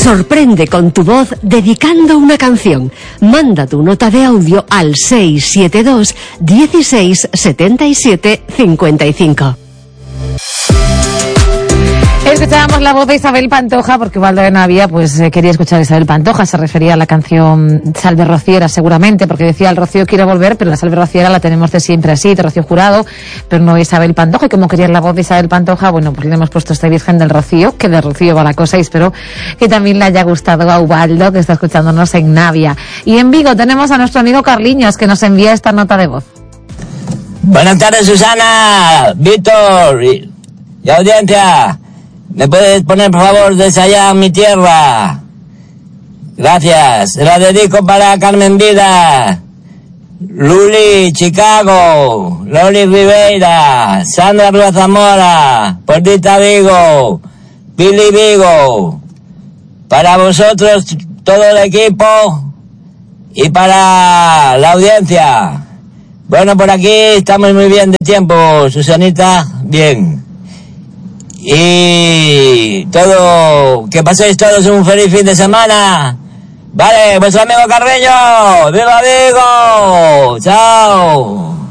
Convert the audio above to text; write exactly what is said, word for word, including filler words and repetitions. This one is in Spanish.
Sorprende con tu voz dedicando una canción. Manda tu nota de audio al seis siete dos, dieciséis, setenta y siete, cincuenta y cinco. Escuchábamos la voz de Isabel Pantoja, porque Waldo de Navia pues eh, quería escuchar a Isabel Pantoja. Se refería a la canción Salve Rociera, seguramente, porque decía el Rocío quiere volver, pero la Salve Rociera la tenemos de siempre así, de Rocío Jurado, pero no Isabel Pantoja. Y como quería la voz de Isabel Pantoja, bueno, pues le hemos puesto esta Virgen del Rocío, que de Rocío va la cosa, y espero que también le haya gustado a Ubaldo, que está escuchándonos en Navia. Y en Vigo tenemos a nuestro amigo Carliños, que nos envía esta nota de voz. Buenas tardes, Susana, Víctor y, y audiencia. ¿Me puedes poner, por favor, Desayá mi tierra? Gracias. Se la dedico para Carmen Vida, Luli Chicago, Loli Rivera, Sandra Rua Zamora, Portita Vigo, Billy Vigo. Para vosotros, todo el equipo y para la audiencia. Bueno, por aquí estamos muy bien de tiempo, Susanita, bien. Y todo, que paséis todos un feliz fin de semana. Vale, vuestro amigo Carreño, ¡viva Vigo! ¡Chao!